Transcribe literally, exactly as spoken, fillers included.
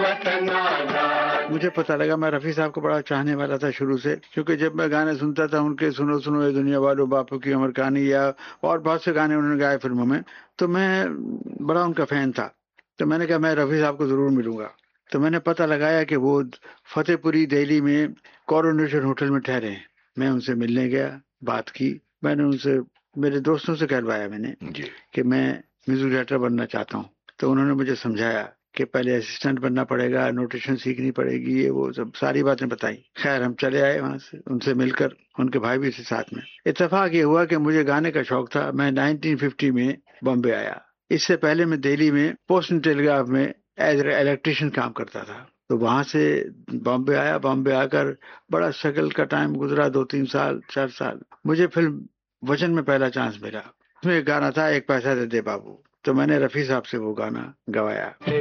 मुझे पता लगा मैं रफी साहब को बड़ा चाहने वाला था शुरू से, क्योंकि जब मैं गाने सुनता था उनके, सुनो सुनो ये दुनिया वालों, बापू की अमर कहानी, या और बहुत से गाने उन्होंने गाए फिल्मों में, तो मैं बड़ा उनका फैन था। तो मैंने कहा मैं रफी साहब को जरूर मिलूंगा। तो मैंने पता लगाया कि वो फतेहपुरी दिल्ली में कोरोनेशन होटल में ठहरे हैं। मैं उनसे मिलने गया, बात की। मैंने उनसे, मेरे दोस्तों से कहलवाया मैंने जी। कि मैं म्यूजिक डायरेक्टर बनना चाहता हूँ। तो उन्होंने मुझे समझाया कि पहले असिस्टेंट बनना पड़ेगा, नोटेशन सीखनी पड़ेगी, ये वो सब सारी बातें बताई। खैर हम चले आए वहां से, उनसे मिलकर, उनके भाई भी थे साथ में। इत्तेफाक ये हुआ कि मुझे गाने का शौक था। मैं नाइनटीन फिफ्टी में बॉम्बे आया। इससे पहले मैं दिल्ली में पोस्ट एंड टेलीग्राफ में एज इलेक्ट्रिशियन काम करता था। तो वहां से बॉम्बे आया। बॉम्बे आकर बड़ा स्ट्रगल का टाइम गुजरा, दो तीन साल चार साल। मुझे फिल्म वचन में पहला चांस मिला। उसमें एक गाना था, एक पैसा दे दे बाबू। तो मैंने रफी साहब से वो गाना गवाया।